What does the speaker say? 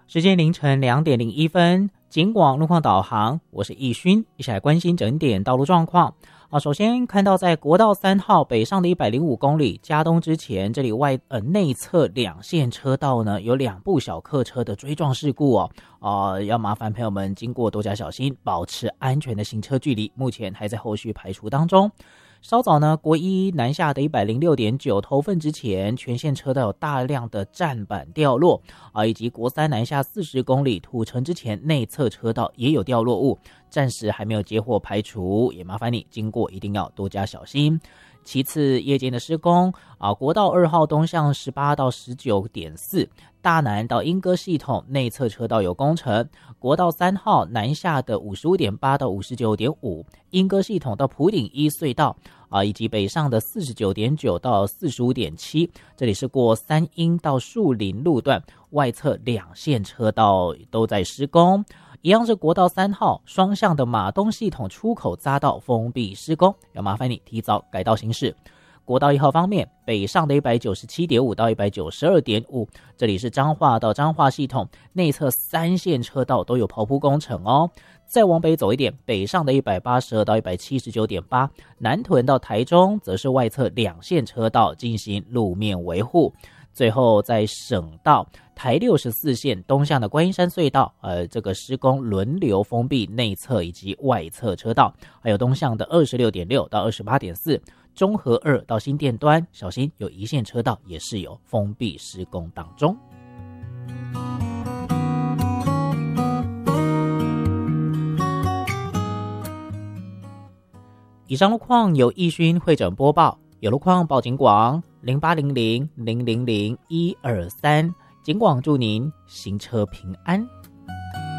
时间凌晨2:01，警广路况导航，我是易勋，一起来关心整点道路状况。首先看到在国道3号北上的105公里嘉东之前，这里内侧2线车道呢有2部小客车的追撞事故要麻烦朋友们经过多加小心，保持安全的行车距离，目前还在后续排除当中。稍早呢，国一南下的106.9头份之前，全线车道有大量的站板掉落以及国三南下40公里土城之前内侧车道也有掉落物，暂时还没有接获排除，也麻烦你经过一定要多加小心。其次，夜间的施工国道2号东向18到19.4，大南到莺歌系统内侧车道有工程，国道3号南下的55.8到59.5，莺歌系统到埔顶一隧道以及北上的49.9到45.7，这里是过三莺到树林路段外侧2线车道都在施工。一样是国道3号双向的马东系统出口匝道封闭施工，要麻烦你提早改道行驶。国道1号方面，北上的197.5到192.5，这里是彰化到彰化系统内侧3线车道都有刨铺工程再往北走一点，北上的182到179.8，南屯到台中则是外侧2线车道进行路面维护。最后在省道台64线东向的观音山隧道这个施工轮流封闭内侧以及外侧车道，还有东向的26.6到28.4，中和2到新店端小心有一线车道也是有封闭施工当中。以上路况由易勋会诊播报，有路况报警广0800-000-123，警广祝您行车平安。